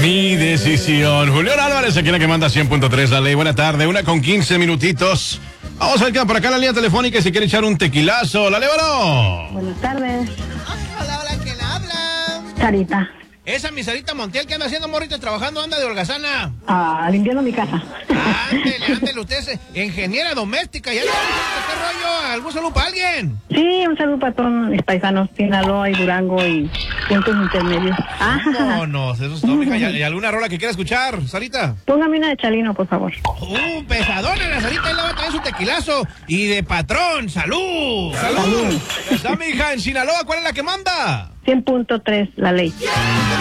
Mi decisión. Julián Álvarez, aquí la que manda 100.3 la ley. Buena tarde, 1:15. Vamos a ver qué por acá la línea telefónica y se quiere echar un tequilazo. ¡La lévalo! Buenas tardes. Hola, ¿quién habla? Sarita. Esa mi Sarita Montiel que anda haciendo morrito trabajando, anda de holgazana. Limpiando mi casa. Ándele, usted es ingeniera doméstica. ¿Ya le qué rollo? ¿Algún saludo para alguien? Sí, un saludo para todos mis paisanos, Sinaloa y Durango y puntos intermedios. No, eso es todo, mija. ¿Y alguna rola que quiera escuchar, Sarita? Póngame una de Chalino, por favor. Pesadona la Sarita, él le va a traer su tequilazo. Y de patrón, ¡salud! ¡Salud! Está, mija, en Sinaloa, ¿cuál es la que manda? 100.3 la ley.